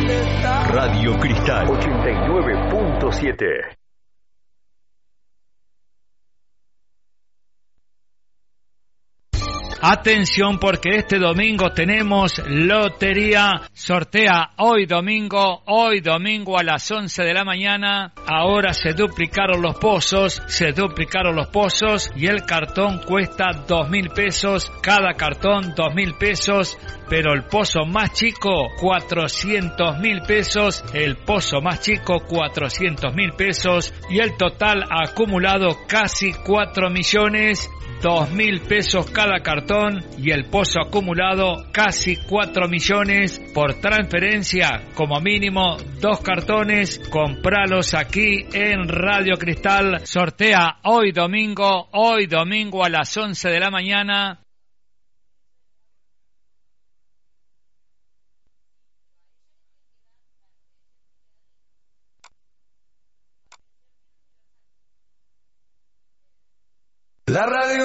Radio Cristal 89.7. Atención, porque este domingo tenemos lotería. Sortea hoy domingo a las 11 de la mañana. Ahora se duplicaron los pozos y el cartón cuesta 2.000 pesos. Cada cartón 2.000 pesos. Pero el pozo más chico, 400.000 pesos. El pozo más chico, 400.000 pesos. Y el total acumulado casi 4 millones. 2.000 pesos cada cartón y el pozo acumulado casi 4 millones por transferencia, como mínimo 2 cartones. Compralos aquí en Radio Cristal. Sortea hoy domingo a las 11 de la mañana. La radio